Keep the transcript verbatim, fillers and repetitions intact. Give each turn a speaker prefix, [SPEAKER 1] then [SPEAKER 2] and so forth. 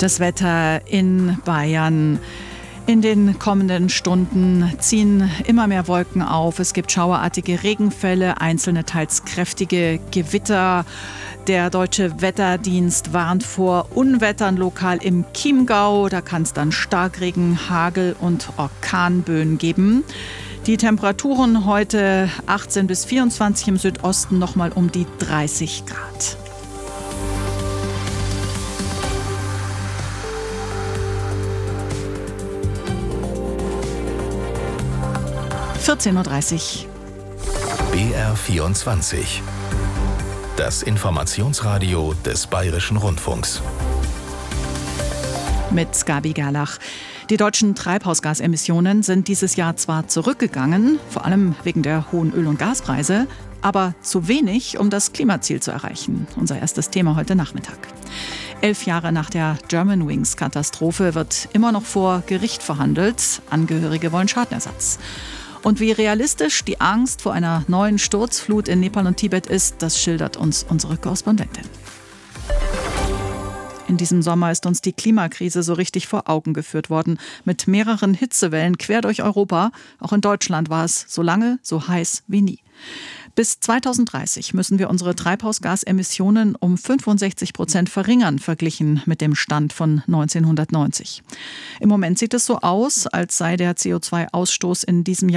[SPEAKER 1] Das Wetter in Bayern. In den kommenden Stunden ziehen immer mehr Wolken auf. Es gibt schauerartige Regenfälle, einzelne teils kräftige Gewitter. Der Deutsche Wetterdienst warnt vor Unwettern lokal im Chiemgau. Da kann es dann Starkregen, Hagel und Orkanböen geben. Die Temperaturen heute achtzehn bis vierundzwanzig, im Südosten nochmal um die dreißig Grad. vierzehn Uhr dreißig.
[SPEAKER 2] B R vierundzwanzig. Das Informationsradio des Bayerischen Rundfunks.
[SPEAKER 1] Mit Gabi Gerlach. Die deutschen Treibhausgasemissionen sind dieses Jahr zwar zurückgegangen, vor allem wegen der hohen Öl- und Gaspreise, aber zu wenig, um das Klimaziel zu erreichen. Unser erstes Thema heute Nachmittag. Elf Jahre nach der Germanwings-Katastrophe wird immer noch vor Gericht verhandelt. Angehörige wollen Schadenersatz. Und wie realistisch die Angst vor einer neuen Sturzflut in Nepal und Tibet ist, das schildert uns unsere Korrespondentin. In diesem Sommer ist uns die Klimakrise so richtig vor Augen geführt worden. Mit mehreren Hitzewellen quer durch Europa. Auch in Deutschland war es so lange, so heiß wie nie. Bis zweitausenddreißig müssen wir unsere Treibhausgasemissionen um fünfundsechzig Prozent verringern, verglichen mit dem Stand von neunzehnhundertneunzig. Im Moment sieht es so aus, als sei der C O zwei Ausstoß in diesem Jahr